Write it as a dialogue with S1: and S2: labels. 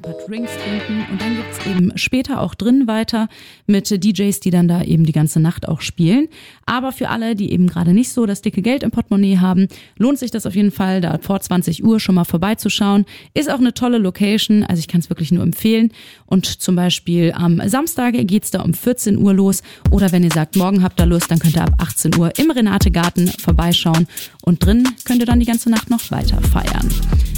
S1: paar Drinks trinken und dann gibt's eben später auch drin weiter mit DJs, die dann da eben die ganze Nacht auch spielen. Aber für alle, die eben gerade nicht so das dicke Geld im Portemonnaie haben, lohnt sich das auf jeden Fall, da vor 20 Uhr schon mal vorbeizuschauen. Ist auch eine tolle Location, also ich kann es wirklich nur empfehlen. Und zum Beispiel am Samstag geht's da um 14 Uhr los. Oder wenn ihr sagt, morgen habt ihr Lust, dann könnt ihr ab 18 Uhr im Renate-Garten vorbeischauen. Und drin könnt ihr dann die ganze Nacht noch weiter feiern.